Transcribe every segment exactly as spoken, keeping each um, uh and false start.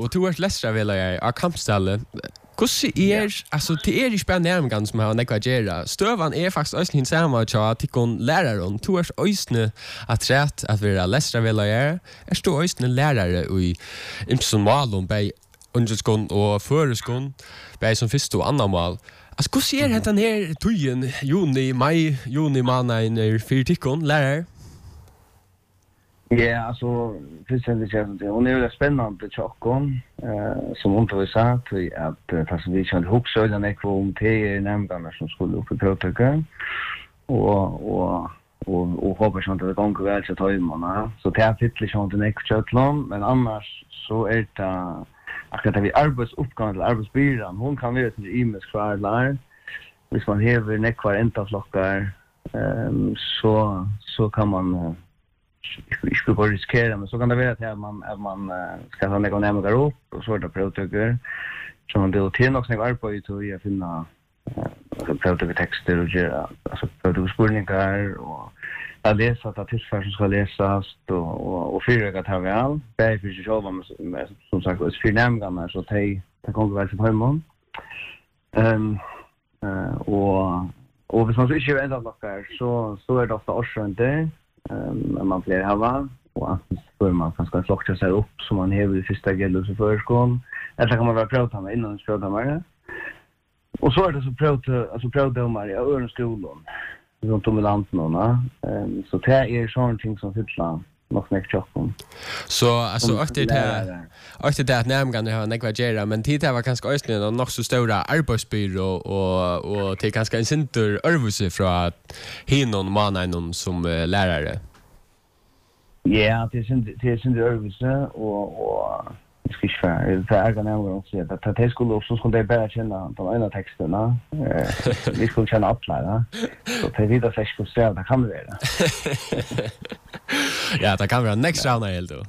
och du är lästra väl jag av kampstallet. Hvordan er, altså, det er ikke bare nærmere som har nekva gjøre. Støvan er faktisk også hin samme til at de lærere. Du er også at rett at vi er lesere vil gjøre. Er du også lærere i Imsen Malum, bei underskånd og føreskånd, bei som første og andre mål. Altså, hvordan er denne her tøyen, juni, mai, juni, måneden, er fire tikkene, lærere? Ja, alltså först sen det känns det hon är väldigt spännande tjockon eh som hon tog sa till att fast vi kände huxölden är kvar till nämnderna som skulle upp i protokoll och och och och hoppas att det går väl så tar man så det är fittligt sånt en extra plan men annars så är det att vi arbetsuppgång eller arbetsbyrån hon kan vara till e-mail skvärlar hvis man häver nekvar enta flockar ehm så så kan man jag skulle bara riskera men så kan det vara att man att man ska ha några nämligen upp och så där protokoll så man det till något snäggt arbete så jag finna alltså protokoll texter och göra alltså protokollspårningar och att läsa att tillfärs som ska läsas och och fyra att ha väl bättre för sig själva med som sagt är för nämligen så det det kommer väl till hemma ehm och och hvis man så inte ända lockar så så är det ofta årsrunde um, man blir hava och för man kan ska flocka sig upp som man har i första gällus i förskål eller kan man vara prata med innan prata med och så är det så prata alltså prata om i öronskolan runt om i landet nu um, så det är sån ting som fylla nog snäckt chocken så alltså efter det efter det nämligen har nekva gera men tid det var kanske ösnen och nog så stora arbetsbyrå och och till kanske en center örvuse från hinon mannen som uh, lärare. Ja, det är sin det är sin örvuse och och jag ska svara det är ganska nämligen också att att det skulle också skulle det bara känna de ena texterna eh vi skulle känna applära så det vidare sex på så där kan det vara. Ja, det kan vara next round helt då.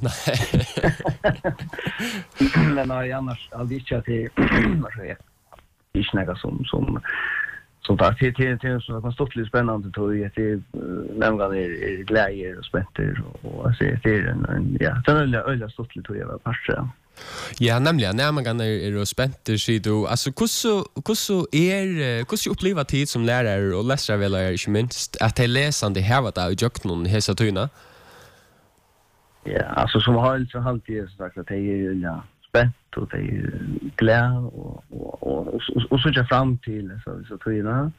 Men nej annars aldrig inte att det vad säger jag snäga som som så där till till till så kan stå lite spännande då jag till nämligen är glädje och spänter och jag ser det en ja sen är ölla stå lite då jag var passa. Ja, nämligen när man kan är är spänter så då alltså hur hur är hur upplever tid som lärare och läsare väl är inte minst att det läsande här vad där jag någon hesa tyna. Ja, alltså som har så alltid så sagt att det är ja spänt och det är glad och och och och så jag fram till så så tyna.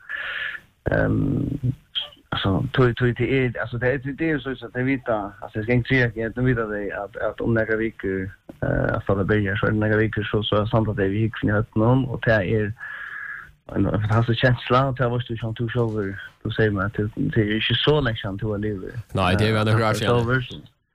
Ehm alltså tog tog det är alltså det det är så så att det vita alltså jag ska inte säga att det vita det att att om några veckor eh för det börjar så några veckor så så sant att det vi gick från någon och det är en fantastisk känsla att jag måste ju schon tog över då säger man att det är inte så länge sedan till att leva. Nej, det är väl några år sedan.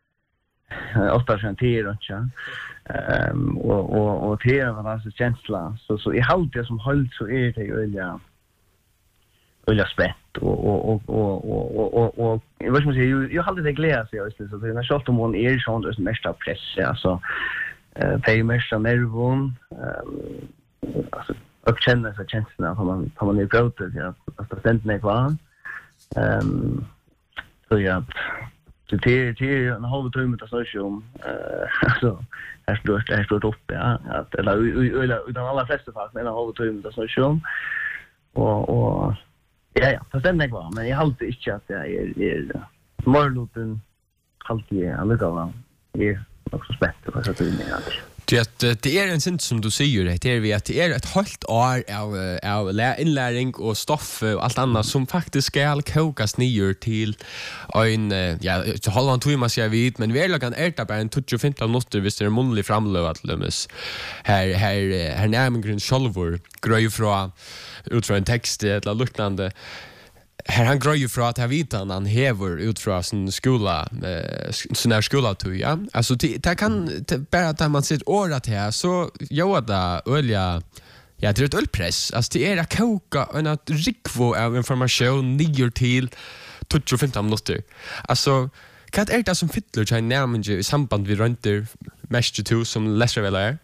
Ofta sen tid och ja. Ehm och och och det var alltså känsla så så i allt det som hållt så är det ju ja ölla spett och och och och och och jag vet inte jag jag hade det glädje så just så det är schysst om man är sånt det mest av press alltså eh det är mest av nervon ehm alltså och känna så känslan när man när man är gråter ja att det ständer mig kvar ehm så ja så det det en halv timme att snacka om eh alltså här står det här står upp ja att eller eller utan alla flesta fall men en halv timme att snacka om och och ja ja fast den var men jag har alltid inte att jag är är morloten alltid är alla är också spänt på så att det är Det det är en synd som du säger det är vi att det är ett helt år av av inlärning och stoff och allt annat som faktiskt ska kokas ner till en ja så håller han två jag vet men vi är lagan älta bara en touch och femton minuter visst är det munlig framlöv att lömmes här här här närmare grund självor gröj från ut från en text eller liknande. Här han grör ju för att jag vet att han häver ut från sin skola, eh, sån här skola tog, ja. Alltså, det, det kan bara att man sitter året här så gör det olja, ja, det är ett ölpress. Alltså, det är att koka en att rikvo av information nio till tjugo femton minuter. Alltså, vad är det som fyller sig närmare i samband vid rönter mest till som läsare väl är?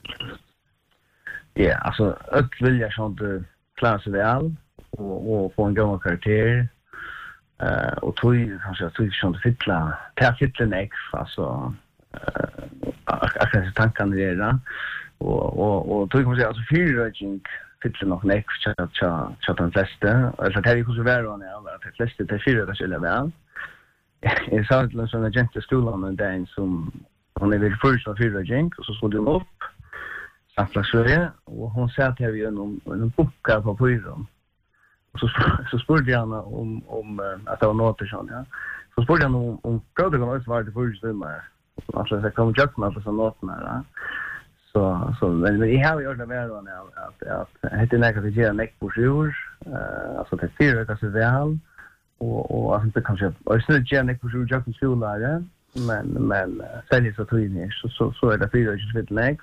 Ja, alltså, öll vill jag sånt klara sig väl. Och, och få en gammal karaktär uh, och tog kanske tog som fylla ta fylla en ex alltså akkurat tankarna det där och och och tror man säga alltså fyrröjning fyller nog näck chat chat chat de flesta alltså det är ju så värre än att de flesta det fyrröjning skulle väl är så att såna gente stolar men där som hon är väl först av fyrröjning och så skulle de upp Saflasöje och hon sa att vi en en boka på pyron. Och så så spurgade jag henne om om att det var något sånt ja. Så spurgade jag om om kunde det vara det första stämmer. Alltså det kommer jag med så något där. Så så men vi har ju gjort det mer då att att heter näka det ger näck på sjur eh alltså det fyra det så väl och och alltså det kanske är snart ger näck på sjur jag kan skola där men men säljer så tror ni så så så är det fyra just vid näck.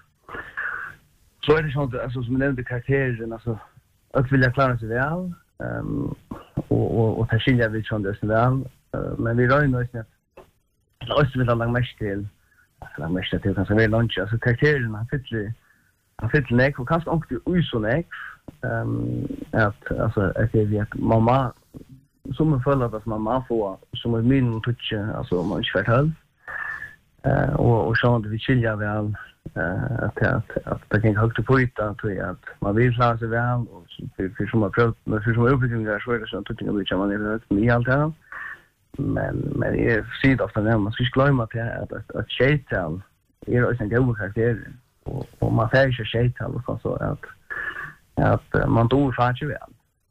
Så är det sånt alltså som nämnde karaktären alltså att vilja klara sig väl ehm och och och ta skilja vid sånt där väl men vi rör ju nog snett. Det är också väl långt mest till långt mest till kanske väl lunch alltså karaktären han fyller han fyller näck och kanske också ut så näck ehm att alltså att det vet mamma som en följd att mamma får som en min touch alltså man inte vet eh och och så att vi skilja väl eh att att att det kan högt på ytan tror jag att man vill klara sig väl och för för som har provat med för som har uppbygging där så är det så att det kan bli man är rätt med allt här men men det är sid ofta när man ska glömma att att att shaitan är också en god karaktär och och man får ju shaitan och så att att man då faktiskt väl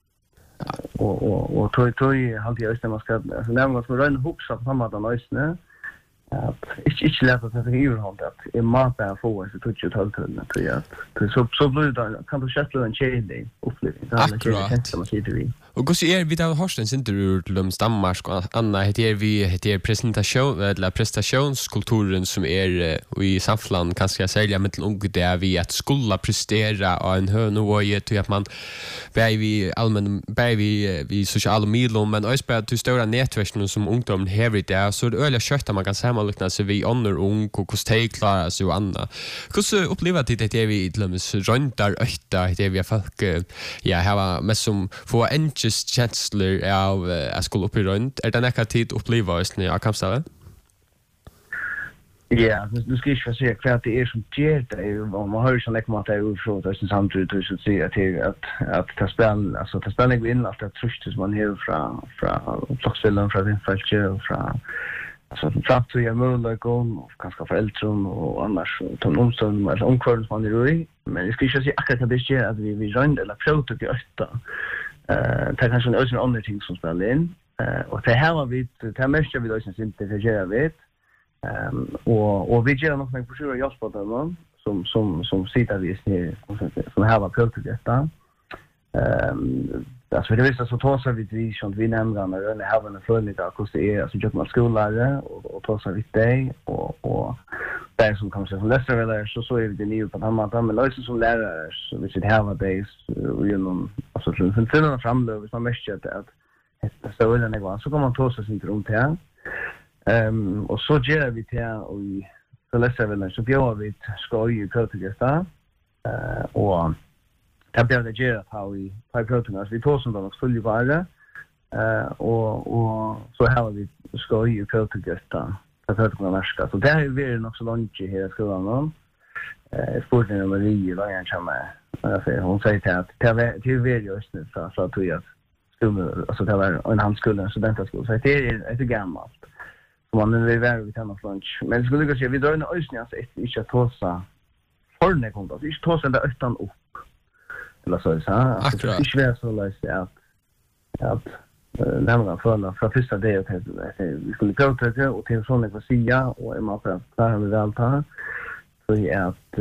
och och och tror tror jag alltid just när man ska alltså när man ska röna hooks av samma där nice att inte inte lätt att det är ju hållt att i mata få så touch ut hållt det tror jag att så så blir det kan du sätta en shade upplevelse det är det som heter vi och hur ser vi där Horstens intervju till om Danmark och Anna heter vi heter presentation eller prestationskulturen som är i samfland kanske jag säga med unga där vi att skulle prestera och en hö nivå i att man bär vi allmän bär vi vi sociala medier men också på till stora nätverk som ungdom här i där så det öliga kött man kan säga likna sig vi under ung och koste klara sig och Anna. Hur upplever det det vi glöms runt där ötta det vi folk ja har med som få just chancellor av uh, skulle upp i runt är det näka tid uppleva oss när jag kan säga ja nu ska jag säga klart det är som det är man har ju sån där att det är så att det samtidigt så att se att att att ta spel alltså ta spel in att det trust som man har från från Floxvillen från Infalche från alltså fram till jag möjligt och kanske föräldrar och annars ta omsorg alltså omkvarn som man är i men jag ska ju säga akkurat det är att vi vi rund eller pröva till östa eh det kanske en annan andra ting som spelar in eh och det här har vi det mest vi då syns inte det gör vi ehm och och vi gör nog med på sjura hjälp på dem som som som sitter vi snä som har varit på detta ehm alltså det visst så tar vi vi som vi nämner när det har en förlig att kosta är alltså jag måste skola och och tar vi det och och där som kommer från Leicester eller så så är det new på mamma men löser som lärare så vi should have a base you know alltså så sen sen framlöv så mest att att det så är det något så kommer man ta sig inte runt här ehm och så gör vi det och i så Leicester eller så bjöd vi ska ju gå till det eh och det blir det gör how vi på proteins vi tar som då skulle vara eh och och så har vi ska ju gå till det för att kunna värska. Så det är ju nog så långt i hela skolan. Eh, sporten och Marie var jag chamma. Jag säger hon säger att det är det är just nu så så att jag skulle alltså det var en handskola studentskola så det är ett gammalt. Så man vill vara vi kan lunch. Men skulle jag säga vi drar en ösnja så inte att tosa förne kom då. Vi tosa där utan upp. Eller så så här. Det är svårt så läs att att nämna förna från första det att vi skulle gå till det och till såna på sia och är man för där vi väl tar så är att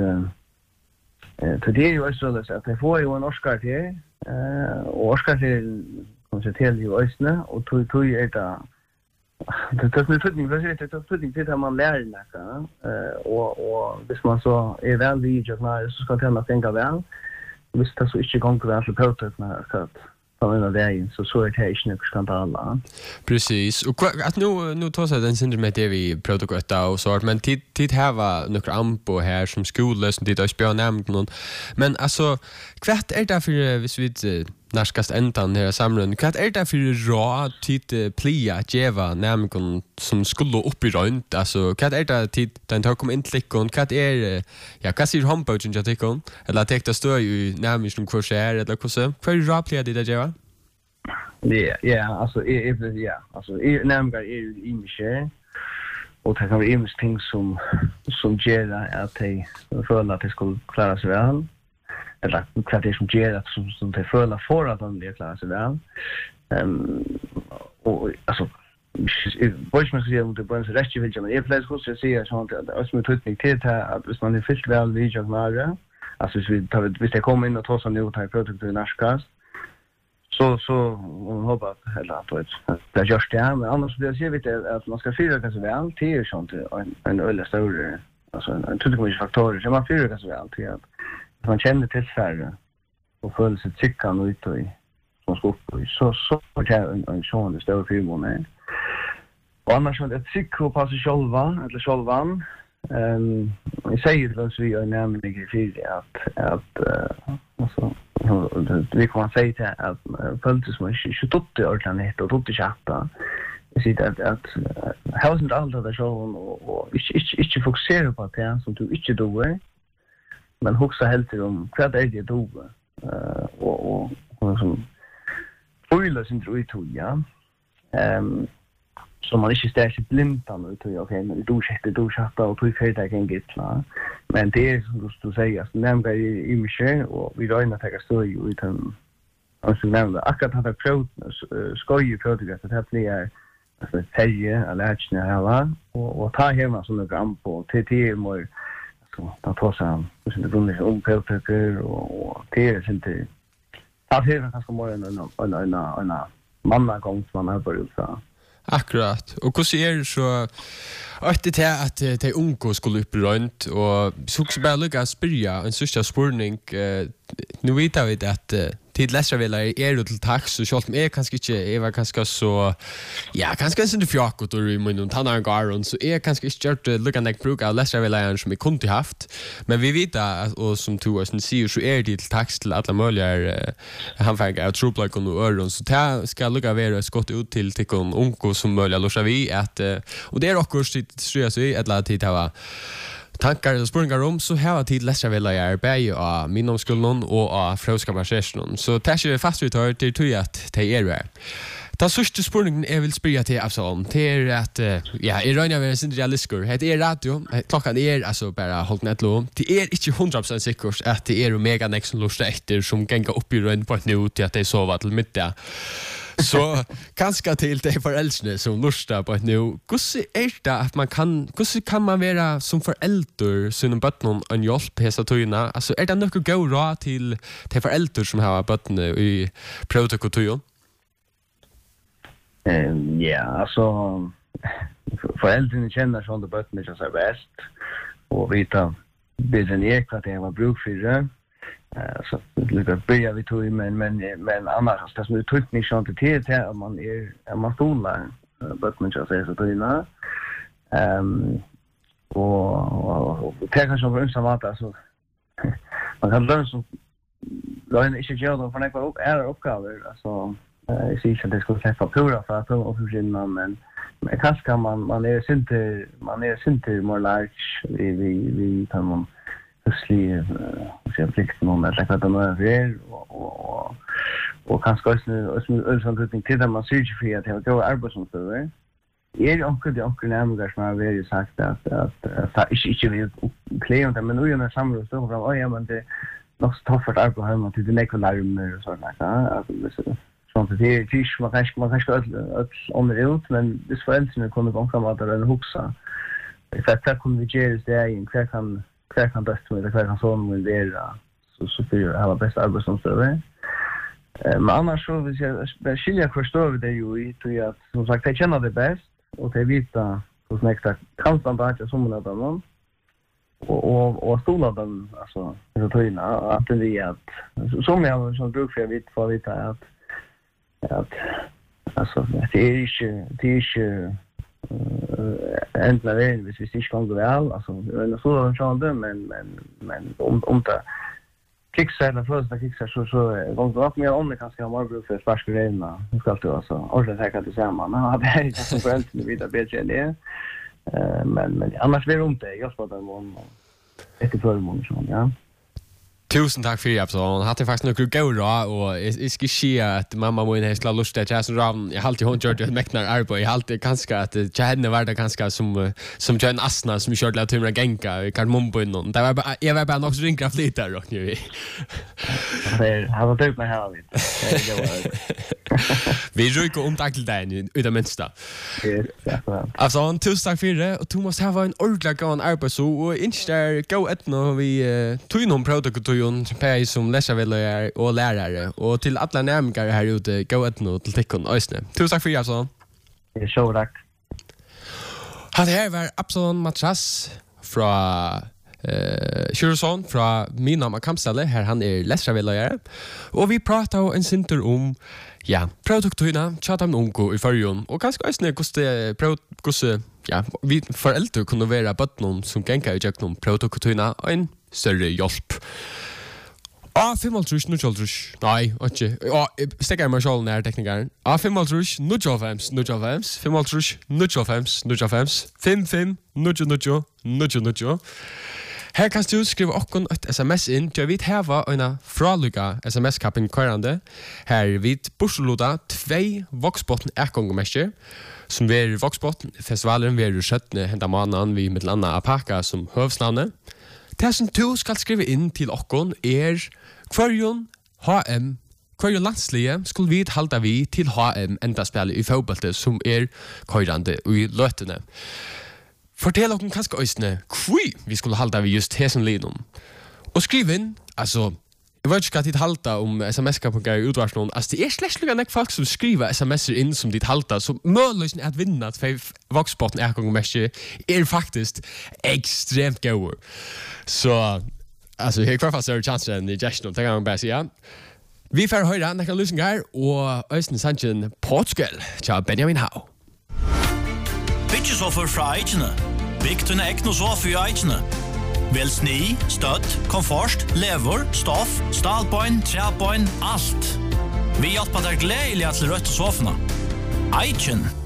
eh till det är ju så att det får ju en Oscar till eh och Oscar till konstaterar ju ösnä och tog tog är det det tas med fötning vad heter det fötning till man lär näka eh och och hvis man så är väl vid jag när så ska det man tänka väl visst det så inte gång på så protest när så att på den så så är det inte något skandal. Precis. Och att nu nu tar sig den syndrom med det vi protokollta och så men tid tid här var några ampo här som skollösen dit och spela nämnt någon. Men alltså kvart är det för hvis vi närskast ändan här samrund. Vad är det för rå tid plia geva nämligen som skulle upp i runt? Alltså, vad är det tid den tar kom in klickon? Vad är ja, vad säger homebogen jag tycker? Eller täck det står ju nämligen som kurs är eller hur så? För rå plia det geva? Ja, ja, alltså är ja, alltså nämligen är ju inte och det kan vara imens ting som som ger att de føler att det skulle klara sig väl. Eller vad det är som ger att som, som de føler för att de blir klara sig väl. Um, och alltså Boys man säger mot på så rätt ju vill jag men är flest hos jag säger sånt att det som tutning till att hvis man är fyllt väl vid jag nära. Alltså vi tar hvis det kommer in och tar så nu tar produkt till näskast. Så så hon hoppas eller att det görs det men annars vill jag säga vet att man ska fyra ganska väl till sånt en en öle större alltså en tutning faktorer som man fyra ganska väl till att man känner till färre och följer sig tyckan ut i som ska upp så så det är en en sån det står för månader. Och annars så det tycker på sig själva eller självan ehm jag säger det så vi är nämligen för att att alltså vi kan säga till att följdes som inte tutte ordentligt och tutte chatta. Jag ser att att hausen allt det så och inte inte fokusera på det som du inte doer. Men huxa helt om vad är det då eh och och som fulla sin tror jag ja. Ehm så man inte ställer blindan ut och okej men du sätter du chatta och du får det kan get klar. Men det är som du säger att nämna i mission och vi då inte ta så ju utan alltså nämna akkurat hade prov skoj på det att det blir alltså tälje eller ätna här och och ta hemma såna gram på T T mer så ta på sig så det går om pelter och det är inte att det är ganska mer än en en en mamma gång som man har börjat så. Akkurat. Och hur ser det så att det är att de unga skulle upp runt och så också bara lycka spyrja en sista spurning. Nu vet jag vet att tid läsar väl är det till tax så själv är kanske inte är var kanske så ja kanske inte fjäkot och i min tannar garden så är kanske inte gjort lucka neck bruka läsar väl är som vi kunde haft men vi vet att och som två sen ser så är det till tax till alla möjliga han fick out trouble like on the öron så ta ska lucka vara skott ut till till kon onko som möjliga låsa vi att och det är också så så att tid ha tankar och spurningar om så här tid läser väl jag bäj och min omskolning och av fråskaparsessionen. Så tack så fast vi tar det till att det är det. Ta sista spurningen är vill spyrja till Absalom. Det är att ja, i röna med sin realistiker. Det är radio. Klockan är alltså bara hållt net lov. Det är inte hundra procent säkert att det är mega next som lustar efter som gänga upp i rön på ett nu till att det sova till middag. Så kanske till de föräldrarna som lustar på ett nu. Hur är det att man kan hur kan man vara som förälder sina barn en hjälp på dessa tiderna? Alltså är det något gå bra till de föräldrar som har barn i protokoll? Um, ja, alltså föräldrarna känner som att barnen är så bäst och vita bilden är vad det var bruk för det. Uh, så lite börja vi tog men men men annars det som är tryckt ni sånt till till att man är är man stolar barnen så säger så då ehm och och det kanske var en savat alltså man kan lära så då är inte jag för några är uppgifter alltså jag ser att det ska släppa pura för att och försvinna men men kanske kan man man är inte man är inte more large vi vi vi kan man plötsligt så jag fick någon att lägga det med er och och och kanske också som ölsamling till att man söker för att det går arbetsomstörre. Är det också det också nämligen som har varit sagt att att att inte inte vill klä men nu är det samma så från oj men det nog toffert arbete hemma till det nekolarmer och sådana alltså sånt det är ju man kanske man kanske att om det ut men det föräldrarna kommer gång fram att det är huxa. Det är så kommer vi ge det i en kvar kan kvar kan bäst med det kvar kan så med det så så för att ha bäst arbetsomstörre. Men annars så vill jag skilja förstår det ju i till att som sagt jag känner det bäst och det vita så snäckta konstant att som man då och och och stola dem alltså så tyna att det är att som jag som bruk för vit för vita att att alltså det är ju det är ju ändla det hvis vi inte kan gå väl alltså det är så så men men men om om det kicksa eller första kicksa så så gång då mer om det kanske har morgon för sparska grejerna. Nu ska det alltså ordentligt här kan det säga man. Ja, det är inte så för inte vidare bättre än det. Eh men men annars blir det inte. Jag spelar den mån efter förmån så ja. Tusen takk for det, så hadde faktisk noe gøyre, og jeg, jeg skal si at mamma må inn her skulle ha lyst til at jeg som ravn, jeg har alltid hun gjort et meknar arbeid, jeg har alltid kanskje at jeg henne var det kanskje som, som Jøn Asna, som kjørte til å genka i Karmumbo innom. Det var bare, jeg var bare nok så ringer flit der, og nu vi. Det har vært ut med her, vi ryker om takk til deg, ut av minsta. Ja, altså, tusen takk for det, og Thomas, her var en ordentlig gøyre arbeid, så, og ikke der gå etter når vi tog noen produkter Jon Pei som läsarväljare och lärare och till alla närmare här ute gå ett nu till tickon ösne. Tusen tack för alltså. Det är så tack. Hade här var Absalon Matras från eh Kyrson från min namn Kampställe här han är läsarväljare och vi pratar en center om ja, produkterna chatam unko i förjon och kanske ösne koste koste ja, vi föräldrar kunde vara bottnon som gänga i jaknom produkterna och en större hjälp. Ah, femmaltrus, nutjaltrus. Nei, ikke. Ah, stekker jeg meg selv nær teknikeren. Ah, femmaltrus, nutjalfems, nutjalfems. Femmaltrus, nutjalfems, nutjalfems. Fem, fem, nutjo, nutjo, nutjo, nutjo. Her kan du skrive okkon et sms inn til vi heva en fralukka sms-kappen kørende. Her vid Borsoloda tvei voksbotten ekongomester, som vi er voksbotten. Festivalen vi er sjøttene henda mannen vi med landa Apaka som høvsnavnet. Det som du skal skrive inn til okkon er hverjon H M, hverjon landslige skulle vi halda vi til H M enda spillet i fotballet som er køyrande i løtene. Fortell okkon kanskje øysene hvor vi skulle halda vi just hesen linom. Og skriv inn, altså, jeg vet ikke hva tid halda om sms-kappunker i utvarsnoen. Altså, det er slett lukka nek folk som skriver sms'er inn som dit halda, så møløysen at vinna at fei voksbotten er kong mest er faktisk ekstremt gauur. Så, altså, jeg kvar fast større chanser enn i gestjon, det kan man bare si, ja. Vi får høyre nekka løsninger, og Øysten Sanchin Portugal til Benjamin Hau. Byggesoffer fra Eichene. Bygg til ekno sofa i Eichene. Vel sni, støtt, komfort, lever, stoff, stalbøyn, trebøyn, alt. Vi hjelper deg gledelig til rødt sofene. Eichen.